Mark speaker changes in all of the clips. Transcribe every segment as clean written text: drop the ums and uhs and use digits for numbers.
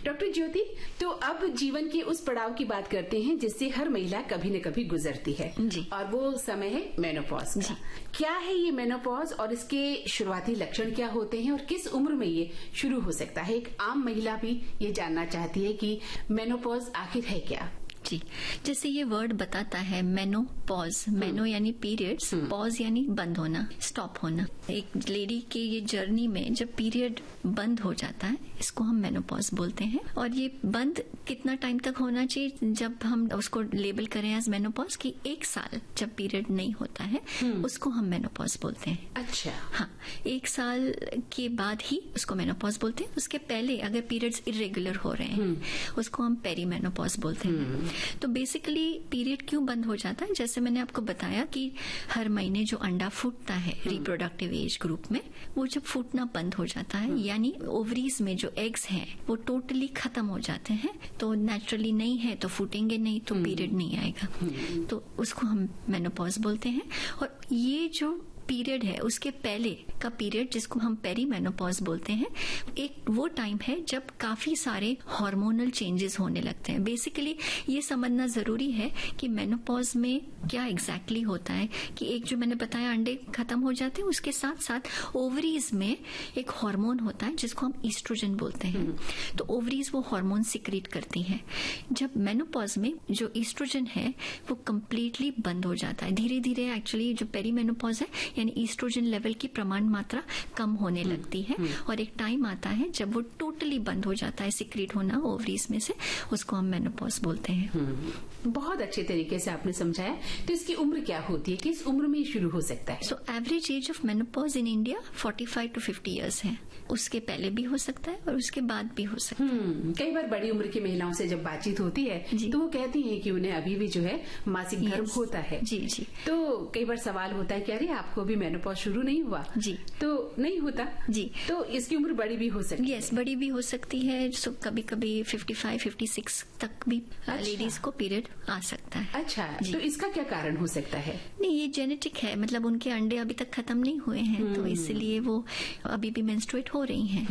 Speaker 1: Doctor ज्योति, तो अब जीवन के उस पड़ाव की बात करते हैं जिससे हर महिला कभी न कभी गुजरती है
Speaker 2: जी।
Speaker 1: और वो समय है मेनोपॉज का। क्या है ये मेनोपॉज और इसके शुरुआती लक्षण क्या होते हैं और किस उम्र में ये शुरू हो सकता है? एक आम महिला भी ये जानना चाहती है कि मेनोपॉज आखिर है क्या।
Speaker 2: जी, जैसे ये वर्ड बताता है मेनोपॉज, मेनो यानी पीरियड्स, पॉज यानी बंद होना, स्टॉप होना। एक लेडी के ये जर्नी में जब पीरियड बंद हो जाता है, इसको हम मेनोपॉज बोलते हैं। और ये बंद कितना टाइम तक होना चाहिए? जब हम उसको लेबल करें एज मेनोपॉज कि 1 साल जब पीरियड नहीं होता है, उसको हम मेनोपॉज बोलते हैं।
Speaker 1: अच्छा।
Speaker 2: हाँ, 1 साल के बाद ही उसको मेनोपॉज बोलते हैं। उसके पहले अगर पीरियड्स इरेगुलर हो रहे हैं, उसको हम पेरीमेनोपॉज बोलते हैं। तो बेसिकली पीरियड क्यों बंद हो जाता है? जैसे मैंने आपको बताया कि हर महीने जो अंडा फूटता है रिप्रोडक्टिव एज ग्रुप में, वो जब फूटना बंद हो जाता है, यानी ओवरीज में जो एग्स हैं वो टोटली खत्म हो जाते हैं, तो नेचुरली नहीं है तो फूटेंगे नहीं, तो पीरियड नहीं आएगा, तो उसको हम मेनोपॉज बोलते हैं। और ये जो पीरियड है उसके पहले का पीरियड जिसको हम पेरीमेनोपॉज बोलते हैं, एक वो टाइम है जब काफी सारे हार्मोनल चेंजेस होने लगते हैं। बेसिकली ये समझना जरूरी है कि मेनोपॉज में क्या एग्जैक्टली होता है कि एक जो मैंने बताया अंडे खत्म हो जाते हैं, उसके साथ साथ ओवरीज में एक हार्मोन होता है जिसको हम ईस्ट्रोजन बोलते हैं। तो ओवरीज वो हार्मोन सिक्रीट करती हैं। जब मेनोपॉज में जो ईस्ट्रोजन है वो कंप्लीटली बंद हो जाता है, धीरे धीरे एक्चुअली जो पेरीमेनोपॉज है यानी ईस्ट्रोजन लेवल की प्रमाण मात्रा कम होने लगती है, और एक टाइम आता है जब वो टोटली बंद हो जाता है सिक्रीट होना ओवरीज में से, उसको हम मेनोपॉज बोलते हैं।
Speaker 1: बहुत अच्छे तरीके से आपने समझाया। तो इसकी उम्र क्या होती है, किस उम्र में शुरू हो सकता है?
Speaker 2: So average age of menopause in India 45 to 50 years है। उसके पहले भी हो सकता है और उसके बाद भी हो सकता है।
Speaker 1: कई बार बड़ी उम्र की महिलाओं से जब बातचीत होती है तो वो कहती हैं कि उन्हें अभी भी जो है मासिक धर्म होता है।
Speaker 2: जी जी।
Speaker 1: तो कई बार सवाल होता है कि अरे आपको भी मेनोपॉज शुरू नहीं हुआ?
Speaker 2: जी।
Speaker 1: तो नहीं होता
Speaker 2: जी।
Speaker 1: तो इसकी उम्र बड़ी भी हो सकती है?
Speaker 2: यस, बड़ी भी हो सकती है। सो कभी कभी 55, 56 तक भी लेडीज को पीरियड आ सकता है।
Speaker 1: अच्छा, तो इसका क्या कारण हो सकता है?
Speaker 2: नहीं, ये जेनेटिक है, मतलब उनके अंडे अभी तक खत्म नहीं हुए हैं, तो इसलिए वो अभी भी मेंस्ट्रुएट हो रही हैं।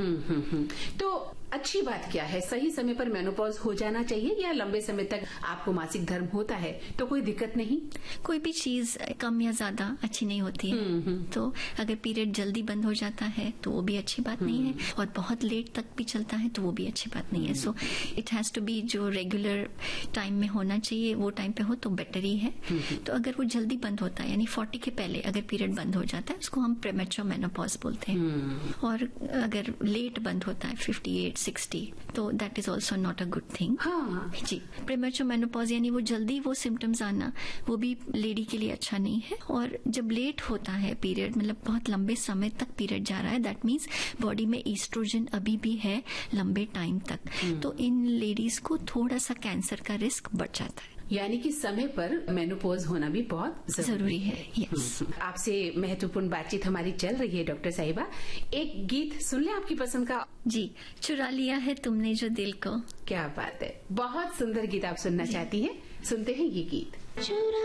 Speaker 1: तो अच्छी बात क्या है, सही समय पर मेनोपॉज हो जाना चाहिए या लंबे समय तक आपको मासिक धर्म होता है तो कोई दिक्कत नहीं?
Speaker 2: कोई भी चीज कम या ज्यादा अच्छी नहीं होती है। तो अगर पीरियड जल्दी बंद हो जाता है तो वो भी अच्छी बात नहीं है, और बहुत लेट तक भी चलता है तो वो भी अच्छी बात नहीं है। So it has to be जो रेगुलर टाइम में होना चाहिए वो टाइम पे हो तो बेटर ही है। तो अगर वो जल्दी बंद होता है यानी 40 के पहले अगर पीरियड बंद हो जाता है, उसको हम प्रीमेच्योर मेनोपॉज बोलते हैं। और अगर लेट बंद होता है 58, 60, तो that is also not a good thing.
Speaker 1: हाँ
Speaker 2: जी, प्रीमेच्योर मेनोपॉज यानी वो जल्दी वो सिम्टम्स आना, वो भी लेडी के लिए अच्छा नहीं है। और जब लेट होता है पीरियड, मतलब बहुत लंबे समय तक पीरियड जा रहा है, दैट मीन्स बॉडी में ईस्ट्रोजन अभी भी है लंबे टाइम तक, तो इन लेडीज को थोड़ा सा कैंसर का रिस्क बढ़ जाता है।
Speaker 1: यानी कि समय पर मेनोपॉज होना भी बहुत
Speaker 2: जरूरी है। यस।
Speaker 1: आपसे महत्वपूर्ण बातचीत हमारी चल रही है डॉक्टर साहिबा। एक गीत सुन ले आपकी पसंद का।
Speaker 2: जी, चुरा लिया है तुमने जो दिल को।
Speaker 1: क्या बात है, बहुत सुंदर गीत आप सुनना चाहती हैं, सुनते हैं ये गीत।